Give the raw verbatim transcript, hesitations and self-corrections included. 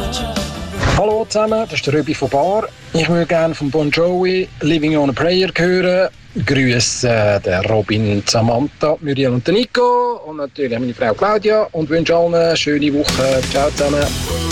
Hallo zusammen, das ist der Röbi von Bar. Ich würde gerne von Bon Jovi «Living on a Prayer» hören. Grüße äh, der Robin, Samantha, Muriel und der Nico und natürlich meine Frau Claudia und wünsche allen eine schöne Woche. Ciao zusammen.